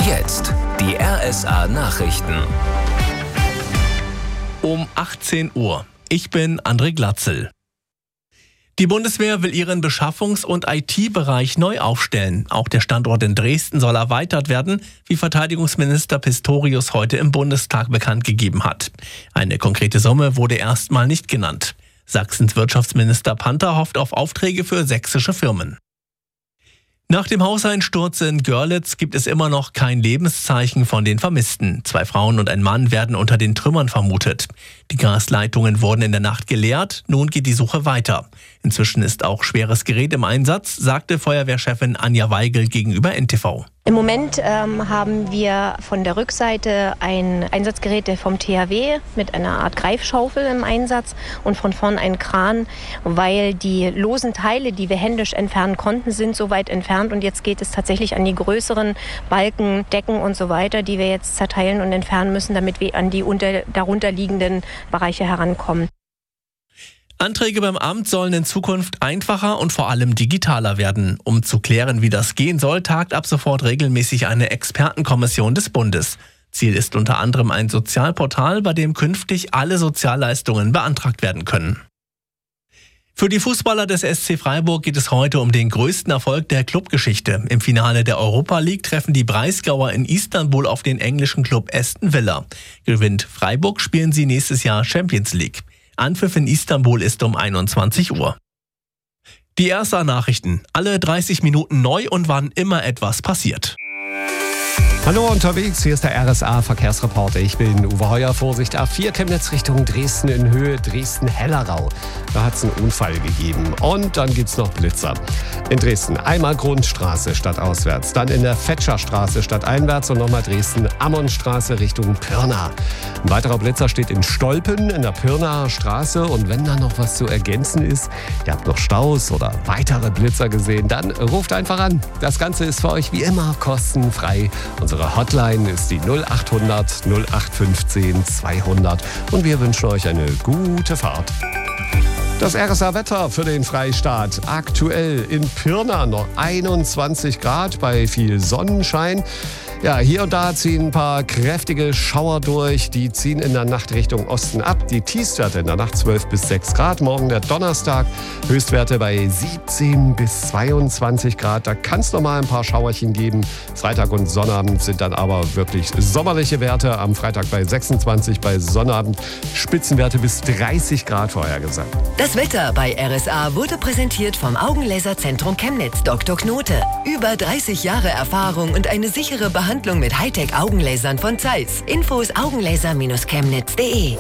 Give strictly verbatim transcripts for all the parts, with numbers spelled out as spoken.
Jetzt die R S A-Nachrichten. Um achtzehn Uhr. Ich bin André Glatzel. Die Bundeswehr will ihren Beschaffungs- und I T-Bereich neu aufstellen. Auch der Standort in Dresden soll erweitert werden, wie Verteidigungsminister Pistorius heute im Bundestag bekannt gegeben hat. Eine konkrete Summe wurde erstmal nicht genannt. Sachsens Wirtschaftsminister Panther hofft auf Aufträge für sächsische Firmen. Nach dem Hauseinsturz in Görlitz gibt es immer noch kein Lebenszeichen von den Vermissten. Zwei Frauen und ein Mann werden unter den Trümmern vermutet. Die Gasleitungen wurden in der Nacht geleert, nun geht die Suche weiter. Inzwischen ist auch schweres Gerät im Einsatz, sagte Feuerwehrchefin Anja Weigel gegenüber N T V. Im Moment ähm, haben wir von der Rückseite ein Einsatzgerät vom T H W mit einer Art Greifschaufel im Einsatz und von vorn einen Kran, weil die losen Teile, die wir händisch entfernen konnten, sind so weit entfernt und jetzt geht es tatsächlich an die größeren Balken, Decken und so weiter, die wir jetzt zerteilen und entfernen müssen, damit wir an die unter, darunter liegenden Bereiche herankommen. Anträge beim Amt sollen in Zukunft einfacher und vor allem digitaler werden. Um zu klären, wie das gehen soll, tagt ab sofort regelmäßig eine Expertenkommission des Bundes. Ziel ist unter anderem ein Sozialportal, bei dem künftig alle Sozialleistungen beantragt werden können. Für die Fußballer des S C Freiburg geht es heute um den größten Erfolg der Clubgeschichte. Im Finale der Europa League treffen die Breisgauer in Istanbul auf den englischen Club Aston Villa. Gewinnt Freiburg, spielen sie nächstes Jahr Champions League. Anpfiff in Istanbul ist um einundzwanzig Uhr. Die R S A-Nachrichten. Alle dreißig Minuten neu und wann immer etwas passiert. Hallo unterwegs, hier ist der R S A-Verkehrsreporter. Ich bin Uwe Heuer. Vorsicht, A vier Chemnitz Richtung Dresden in Höhe Dresden-Hellerau. Da hat es einen Unfall gegeben. Und dann gibt's noch Blitzer. In Dresden einmal Grundstraße statt auswärts, dann in der Fetscherstraße statt einwärts und nochmal Dresden-Ammonstraße Richtung Pirna. Ein weiterer Blitzer steht in Stolpen in der Pirnaer Straße. Und wenn da noch was zu ergänzen ist, ihr habt noch Staus oder weitere Blitzer gesehen, dann ruft einfach an. Das Ganze ist für euch wie immer kostenfrei. Unsere Hotline ist die null acht hundert null acht fünfzehn zweihundert und wir wünschen euch eine gute Fahrt. Das R S A-Wetter für den Freistaat. Aktuell in Pirna noch einundzwanzig Grad bei viel Sonnenschein. Ja, hier und da ziehen ein paar kräftige Schauer durch. Die ziehen in der Nacht Richtung Osten ab. Die Tiefstwerte in der Nacht zwölf bis sechs Grad. Morgen der Donnerstag. Höchstwerte bei siebzehn bis zweiundzwanzig Grad. Da kann es noch mal ein paar Schauerchen geben. Freitag und Sonnabend sind dann aber wirklich sommerliche Werte. Am Freitag bei sechsundzwanzig, bei Sonnabend Spitzenwerte bis dreißig Grad vorhergesagt. Das Wetter bei R S A wurde präsentiert vom Augenlaserzentrum Chemnitz Doktor Knote. Über dreißig Jahre Erfahrung und eine sichere Behandlung mit Hightech-Augenlasern von Zeiss. Infos augenlaser Chemnitz punkt de.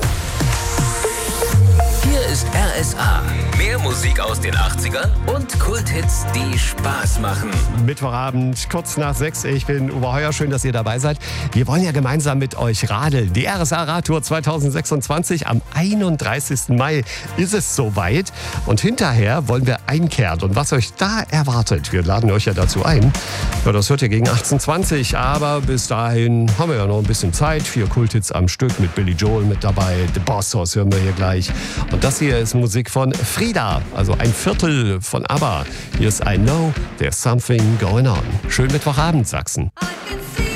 Hier ist R S A. Mehr Musik aus den achtzigern und Kulthits, die Spaß machen. Mittwochabend, kurz nach sechs. Ich bin Uwe Heuer. Schön, dass ihr dabei seid. Wir wollen ja gemeinsam mit euch radeln. Die R S A-Radtour zweitausendsechsundzwanzig. Am einunddreißigsten Mai ist es soweit. Und hinterher wollen wir einkehren. Und was euch da erwartet, wir laden euch ja dazu ein. Ja, das hört ihr gegen achtzehn Uhr zwanzig. Aber bis dahin haben wir ja noch ein bisschen Zeit. Vier Kulthits am Stück mit Billy Joel mit dabei. The Boss Hoss hören wir hier gleich. Und das hier ist Musik von Frida, also ein Viertel von ABBA. Hier ist I Know There's Something Going On. Schönen Mittwochabend, Sachsen.